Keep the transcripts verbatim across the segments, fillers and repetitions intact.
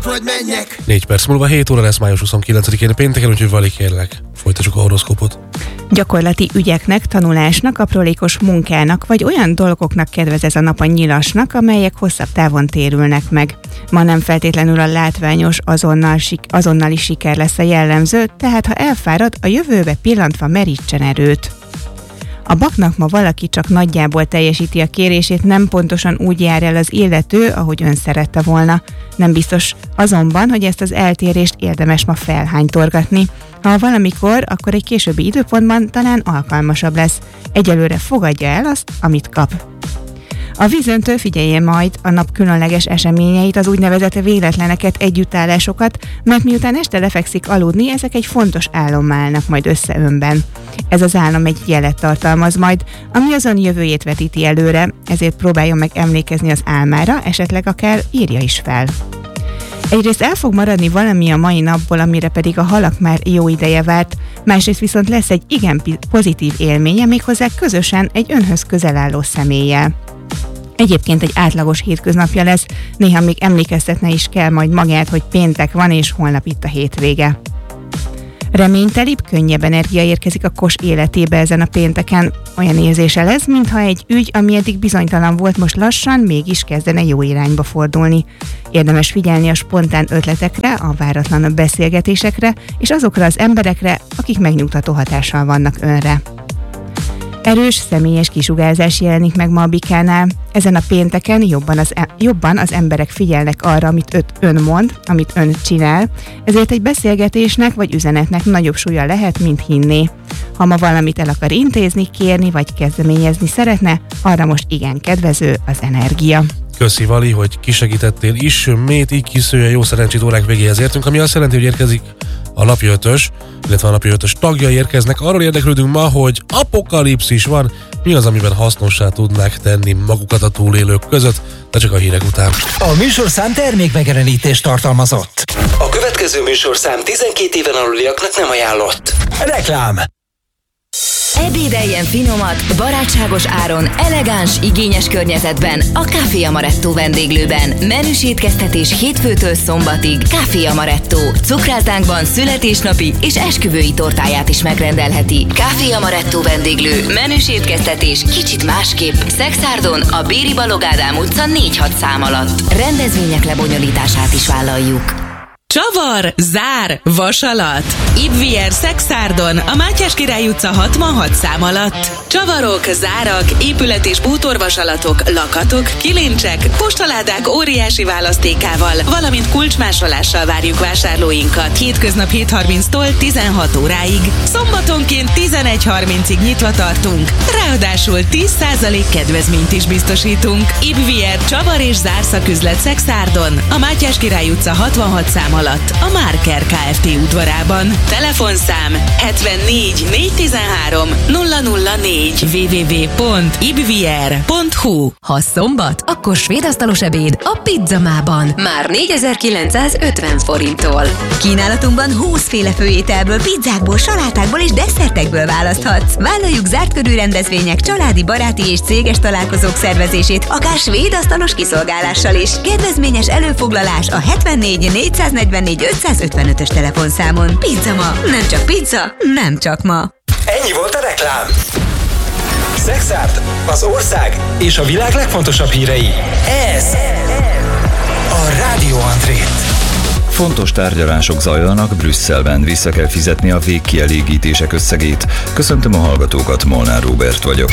hogy menjek. Négy perc múlva hét óra lesz május huszonkilencedikén pénteken, úgyhogy Vali, kérlek, folytassuk a horoszkópot. Gyakorlati ügyeknek, tanulásnak, aprólékos munkának vagy olyan dolgoknak kedvez ez a nap a nyilasnak, amelyek hosszabb távon térülnek meg. Ma nem feltétlenül a látványos, azonnal sik- azonnali siker lesz a jellemző, tehát ha elfárad, a jövőbe pillantva merítsen erőt. A baknak ma valaki csak nagyjából teljesíti a kérését, nem pontosan úgy jár el az illető, ahogy ön szerette volna. Nem biztos azonban, hogy ezt az eltérést érdemes ma felhánytorgatni. Ha valamikor, akkor egy későbbi időpontban talán alkalmasabb lesz. Egyelőre fogadja el azt, amit kap. A vízöntő figyelje majd a nap különleges eseményeit, az úgynevezett véletleneket, együttállásokat, mert miután este lefekszik aludni, ezek egy fontos álommá állnak majd össze önben. Ez az álom egy jelet tartalmaz majd, ami az ön jövőjét vetíti előre, ezért próbáljon meg emlékezni az álmára, esetleg akár írja is fel. Egyrészt el fog maradni valami a mai napból, amire pedig a halak már jó ideje várt, másrészt viszont lesz egy igen pozitív élménye, méghozzá közösen egy önhöz közel álló személlyel. Egyébként egy átlagos hétköznapja lesz, néha még emlékeztetne is kell majd magát, hogy péntek van és holnap itt a hétvége. Reménytelibb, könnyebb energia érkezik a Kos életébe ezen a pénteken. Olyan érzése lesz, mintha egy ügy, ami eddig bizonytalan volt, most lassan mégis kezdene jó irányba fordulni. Érdemes figyelni a spontán ötletekre, a váratlan beszélgetésekre és azokra az emberekre, akik megnyugtató hatással vannak önre. Erős, személyes kisugárzás jelenik meg ma a Bikánál. Ezen a pénteken jobban az, jobban az emberek figyelnek arra, amit öt ön mond, amit ön csinál, ezért egy beszélgetésnek vagy üzenetnek nagyobb súlya lehet, mint hinné. Ha ma valamit el akar intézni, kérni vagy kezdeményezni szeretne, arra most igen kedvező az energia. Köszi, Vali, hogy kisegítettél ismét, így kiszője, jó szerencsét, órák végéhez értünk, ami azt jelenti, hogy érkezik a napi ötös, illetve a napi ötös tagja érkeznek. Arról érdeklődünk ma, hogy apokalipszis van, mi az, amiben hasznossá tudnák tenni magukat a túlélők között, de csak a hírek után. A műsorszám termékmegjelenítést tartalmazott. A következő műsorszám tizenkét éven aluliaknak nem ajánlott. Reklám. Ebédeljen finomat, barátságos áron, elegáns, igényes környezetben a Café Amaretto vendéglőben. Menüs étkeztetés hétfőtől szombatig. Café Amaretto. Cukrászdánkban születésnapi és esküvői tortáját is megrendelheti. Café Amaretto vendéglő. Menüs étkeztetés kicsit másképp. Szekszárton, a Béri Balogh Ádám utca négy hat szám alatt. Rendezvények lebonyolítását is vállaljuk. Csavar, zár, vasalat. Ibvier Szekszárton, a Mátyás Király utca hatvanhat szám alatt. Csavarok, zárak, épület- és bútorvasalatok, lakatok, kilincsek, postaládák óriási választékával, valamint kulcsmásolással várjuk vásárlóinkat. Hétköznap hét harminctól tizenhat óráig. Szombatonként tizenegy harmincig nyitva tartunk. Ráadásul tíz százalék kedvezményt is biztosítunk. Ibvier Csavar és zárszaküzlet Szekszárton, a Mátyás Király utca hatvanhat szám alatt. A Márker Kft. Udvarában. Telefonszám hetvennégy négyszáztizenhárom nulla nulla négy double-u double-u double-u pont ibvier pont hu. Ha szombat, akkor svédasztalos ebéd a Pizzamában. Már négyezer-kilencszázötven forinttól. Kínálatunkban húszféle főételből, pizzákból, salátákból és desszertekből választhatsz. Vállaljuk zárt körű rendezvények, családi, baráti és céges találkozók szervezését, akár svédasztalos kiszolgálással is. Kedvezményes előfoglalás a hetvennégy négyszáznegyvennégy ötszázötvenötös telefonszámon. Pizzama, nem csak pizza, nem csak ma. Ennyi volt a reklám. Szekszárd, az ország és a világ legfontosabb hírei. Ez a Rádió Andrét. Fontos tárgyalások zajlanak Brüsszelben, vissza kell fizetni a végkielégítések összegét. Köszöntöm a hallgatókat, Molnár Róbert vagyok.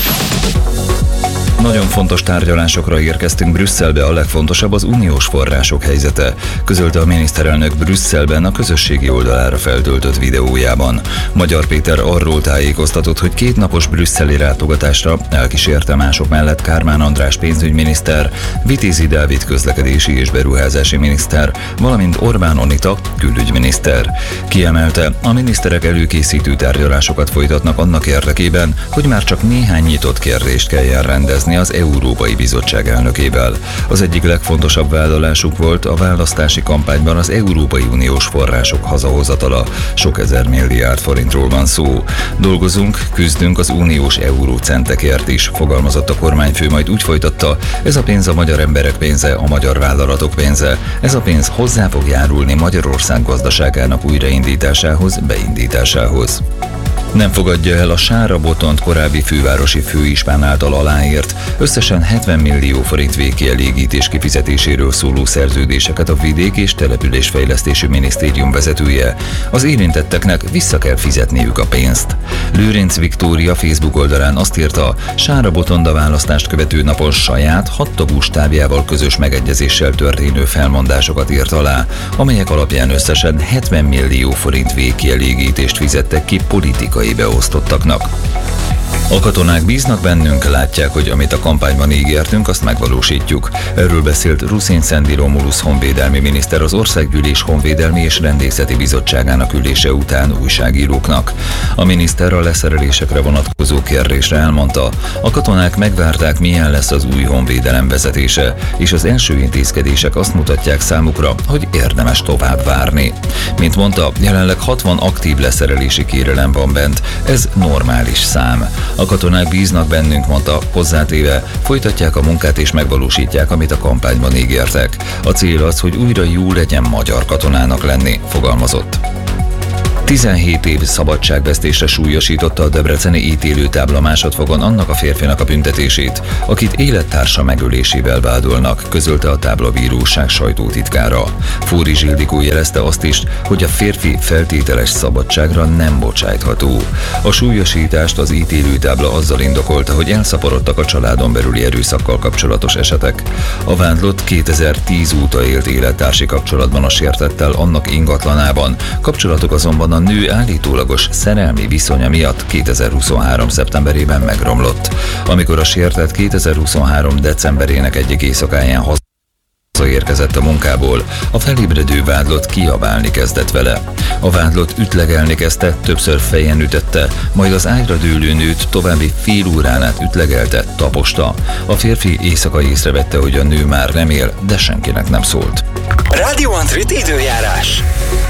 Nagyon fontos tárgyalásokra érkeztünk Brüsszelbe, a legfontosabb az uniós források helyzete, közölte a miniszterelnök Brüsszelben a közösségi oldalára feltöltött videójában. Magyar Péter arról tájékoztatott, hogy két napos brüsszeli látogatásra elkísérte mások mellett Kármán András pénzügyminiszter, Vitézi Dávid közlekedési és beruházási miniszter, valamint Orbán Anita külügyminiszter. Kiemelte, a miniszterek előkészítő tárgyalásokat folytatnak annak érdekében, hogy már csak néhány nyitott kérdést kelljen rendezni találkozni az Európai Bizottság elnökével. Az egyik legfontosabb vállalásuk volt a választási kampányban az Európai Uniós források hazahozatala. Sok ezer milliárd forintról van szó. Dolgozunk, küzdünk az uniós eurócentekért is, fogalmazott a kormányfő, majd úgy folytatta, ez a pénz a magyar emberek pénze, a magyar vállalatok pénze. Ez a pénz hozzá fog járulni Magyarország gazdaságának újraindításához, beindításához. Nem fogadja el a Sára Botont korábbi fővárosi főispán által aláírt összesen hetven millió forint végkielégítés kifizetéséről szóló szerződéseket a Vidék- és Településfejlesztési Minisztérium vezetője. Az érintetteknek vissza kell fizetniük a pénzt. Lőrinc Viktória Facebook oldalán azt írta, Sára Botond a választást követő napon saját hattagú stábjával közös megegyezéssel történő felmondásokat írt alá, amelyek alapján összesen hetven millió forint végkielégítést fizettek ki politikai beosztottaknak. A katonák bíznak bennünk, látják, hogy amit a kampányban ígértünk, azt megvalósítjuk. Erről beszélt Ruszin Szendi Romulus honvédelmi miniszter az Országgyűlés Honvédelmi és Rendészeti Bizottságának ülése után újságíróknak. A miniszter a leszerelésekre vonatkozó kérdésre elmondta, a katonák megvárták, milyen lesz az új honvédelem vezetése, és az első intézkedések azt mutatják számukra, hogy érdemes tovább várni. Mint mondta, jelenleg hatvan aktív leszerelési kérelem van bent, ez normális szám. A katonák bíznak bennünk, mondta, hozzátéve, folytatják a munkát és megvalósítják, amit a kampányban ígértek. A cél az, hogy újra jó legyen magyar katonának lenni, fogalmazott. tizenhét év szabadságvesztésre súlyosította a debreceni ítélőtábla másodfogon annak a férfinak a büntetését, akit élettársa megölésével vádolnak, közölte a táblavíróság sajtótitkára. Fóri Zsildikó jelezte azt is, hogy a férfi feltételes szabadságra nem bocsájtható. A súlyosítást az ítélőtábla azzal indokolta, hogy elszaporodtak a családon belüli erőszakkal kapcsolatos esetek. A vádlott kétezer-tíz óta élt élettársi kapcsolatban a sértettel annak ingatlanában, kapcsolatok azonban a nő állítólagos szerelmi viszonya miatt kétezer-huszonhárom szeptemberében megromlott. Amikor a sértett kétezer-huszonhárom decemberének egyik éjszakáján hazaérkezett a munkából, a felébredő vádlott kiabálni kezdett vele. A vádlott ütlegelni kezdte, többször fejen ütötte, majd az ágyra dőlő nőt további fél órán át ütlegelte, taposta. A férfi éjszaka észrevette, hogy a nő már nem él, de senkinek nem szólt. Rádió Antrit időjárás.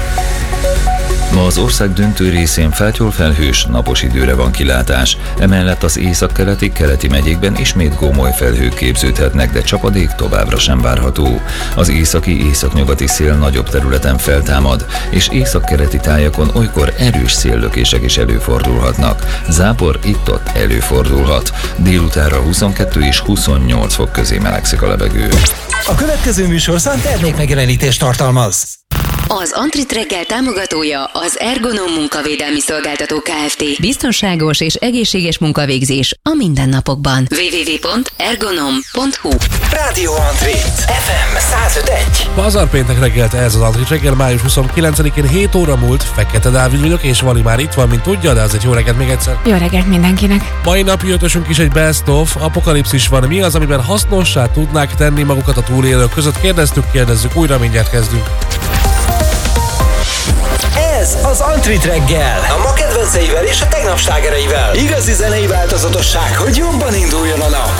Ma az ország döntő részén felhős, napos időre van kilátás, emellett az északkeleti, keleti megyékben ismét gómoly felhők képződhetnek, de csapadék továbbra sem várható. Az északi, északnyugati szél nagyobb területen feltámad, és északkeleti tájakon olykor erős széllökések is előfordulhatnak. Zápor itt-ott előfordulhat. Délutánra huszonkettő és huszonnyolc fok közé melegszik a levegő. A következő műsorszám termékmegjelenítést tartalmaz. Az Antrit reggel támogatója az Ergonom munkavédelmi szolgáltató Kft. Biztonságos és egészséges munkavégzés a mindennapokban. double-u double-u double-u pont ergonom pont hu Rádió Antrit ef em száz öt egy. Pazar péntek reggelt, ez az Antrit reggel, május huszonkilencedikén hét óra múlt, Fekete Dávid vagyok, és Vali már itt van, mint tudja, de azért jó reggelt még egyszer. Jó reggelt mindenkinek! Mai napi ötösünk is egy best of, apokalipszis van. Mi az, amiben hasznossá tudnák tenni magukat a túlélők között? Kérdeztük, kérdezzük, újra mindjárt kezdünk. Ez az Antrit reggel, a ma kedvenceivel és a tegnap slágereivel. Igazi zenei változatosság, hogy jobban induljon a nap.